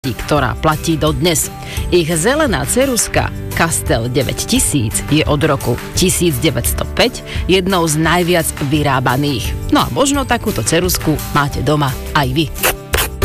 ktorá platí dodnes. Ich zelená ceruska Castel 9000 je od roku 1905 jednou z najviac vyrábaných. No a možno takúto cerusku máte doma aj vy.